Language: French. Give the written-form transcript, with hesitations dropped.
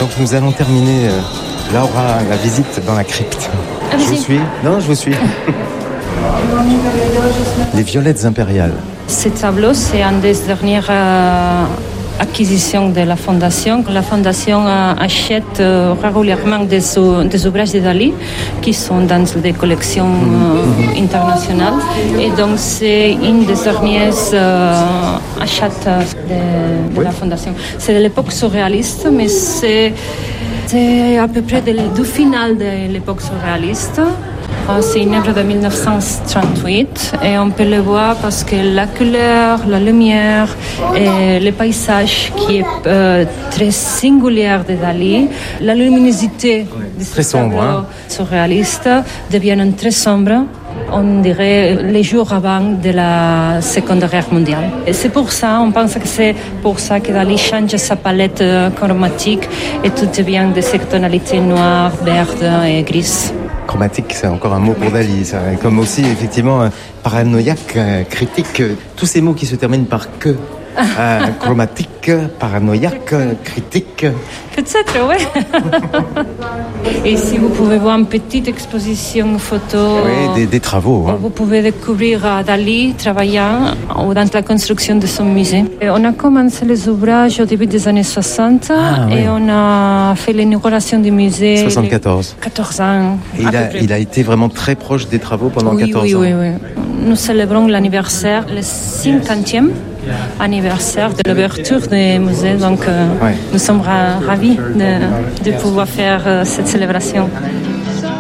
Donc nous allons terminer, Laura, la visite dans la crypte. Allez-y. Je vous suis. Non, je vous suis. Les violettes impériales. Ce tableau, c'est une des dernières acquisitions de la Fondation. La Fondation achète régulièrement des ouvrages de Dali qui sont dans des collections internationales. Et donc, c'est une des dernières achats de la Fondation. C'est de l'époque surréaliste, mais c'est à peu près du final de l'époque surréaliste. C'est une œuvre de 1938 et on peut le voir parce que la couleur, la lumière et le paysage qui est très singulier de Dali, la luminosité de ce tableau surréaliste deviennent très sombres. On dirait les jours avant de la Seconde Guerre mondiale. Et c'est pour ça, on pense que c'est pour ça que Dali change sa palette chromatique et tout devient de ces tonalités noires, vertes et grises. Chromatique, c'est encore un mot pour Dali, ça. Comme aussi effectivement paranoïaque, critique, tous ces mots qui se terminent par que. Chromatique, paranoïaque, critique. Peut-être, oui. Et si vous pouvez voir une petite exposition photo. Oui, des travaux. Vous pouvez découvrir Dali travaillant dans la construction de son musée. Et on a commencé les ouvrages au début des années 60 et on a fait l'inauguration du musée. 74. 14 ans. Et il a été vraiment très proche des travaux pendant 14 ans. Oui. Nous célébrons l'anniversaire, le 50e anniversaire de l'ouverture du musée. Donc, nous sommes ravis de pouvoir faire cette célébration.